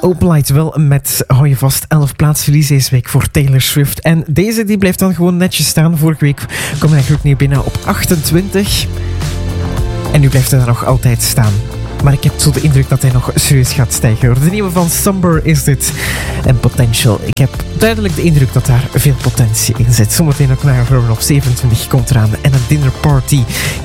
Open Light wel met, hou je vast, 11 plaatsverlies deze week voor Taylor Swift. En deze die blijft dan gewoon netjes staan. Vorige week kwam hij gloednieuw binnen op 28. En nu blijft hij daar nog altijd staan. Maar ik heb zo de indruk dat hij nog serieus gaat stijgen. De nieuwe van Somber is dit. En Potential. Ik heb duidelijk de indruk dat daar veel potentie in zit. Zometeen ook naar Vernon op 27 komt eraan. En een dinner party